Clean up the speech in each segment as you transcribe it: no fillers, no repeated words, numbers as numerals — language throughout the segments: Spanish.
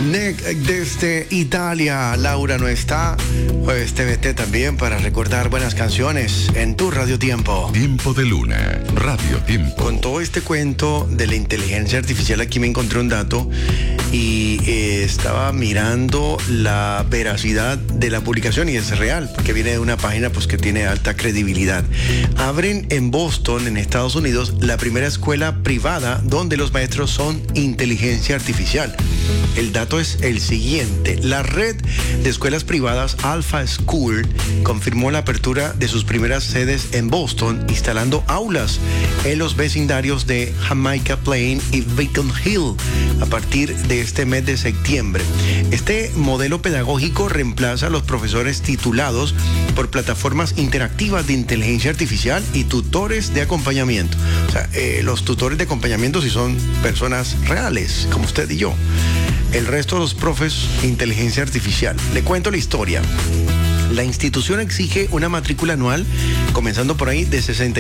Nick desde Italia. Laura no está. Jueves TVT también para recordar buenas canciones en tu Radio Tiempo. Tiempo de Luna, Radio Tiempo. Con todo este cuento de la inteligencia artificial, aquí me encontré un dato y estaba mirando la veracidad de la publicación y es real, porque viene de una página pues que tiene alta credibilidad. Abren en Boston, en Estados Unidos, la primera escuela privada donde los maestros son inteligencia artificial. El dato es el siguiente: la red de escuelas privadas Alpha School confirmó la apertura de sus primeras sedes en Boston, instalando aulas en los vecindarios de Jamaica Plain y Beacon Hill a partir de este mes de septiembre. Este modelo pedagógico reemplaza a los profesores titulados por plataformas interactivas de inteligencia artificial y tutores de acompañamiento. O sea, los tutores de acompañamiento si son personas reales, como usted y yo. El resto de los profes, inteligencia artificial. Le cuento la historia. La institución exige una matrícula anual, comenzando por ahí, de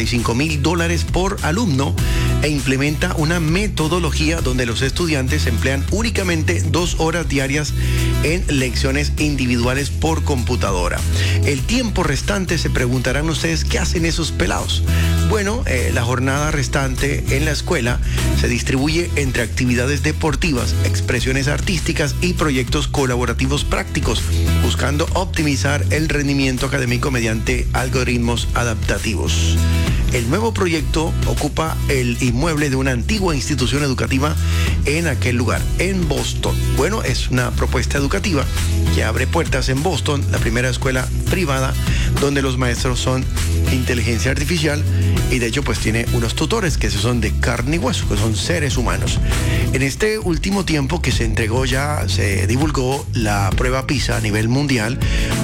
$65,000 por alumno e implementa una metodología donde los estudiantes emplean únicamente 2 horas diarias en lecciones individuales por computadora. El tiempo restante, se preguntarán ustedes, ¿qué hacen esos pelados? Bueno, la jornada restante en la escuela se distribuye entre actividades deportivas, expresiones artísticas y proyectos colaborativos prácticos, buscando optimizar el rendimiento académico mediante algoritmos adaptativos. El nuevo proyecto ocupa el inmueble de una antigua institución educativa en aquel lugar, en Boston. Bueno, es una propuesta educativa que abre puertas en Boston, la primera escuela privada donde los maestros son inteligencia artificial y de hecho pues tiene unos tutores que son de carne y hueso, que son seres humanos. En este último tiempo que se entregó ya, se divulgó la prueba PISA a nivel mundial.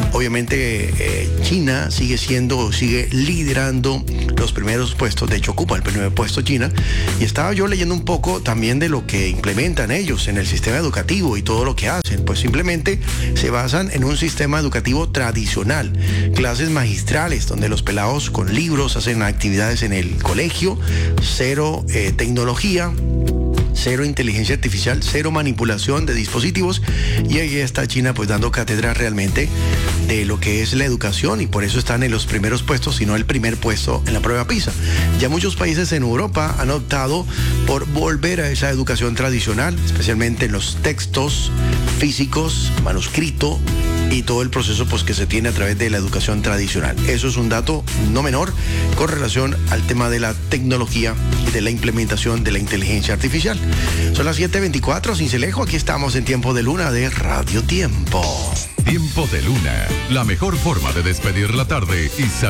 Obviamente China sigue liderando los primeros puestos, de hecho ocupa el primer puesto China, y estaba yo leyendo un poco también de lo que implementan ellos en el sistema educativo y todo lo que hacen. Pues simplemente se basan en un sistema educativo tradicional, clases magistrales donde los pelados con libros hacen actividades en el colegio, cero tecnología, cero inteligencia artificial, cero manipulación de dispositivos, y ahí está China pues dando cátedra realmente de lo que es la educación, y por eso están en los primeros puestos, si no el primer puesto en la prueba PISA. Ya muchos países en Europa han optado por volver a esa educación tradicional, especialmente en los textos físicos, manuscrito y todo el proceso pues que se tiene a través de la educación tradicional. Eso es un dato no menor con relación al tema de la tecnología y de la implementación de la inteligencia artificial. Son las 7:24, Cincelejo, aquí estamos en Tiempo de Luna de Radio Tiempo. Tiempo de Luna, la mejor forma de despedir la tarde y salir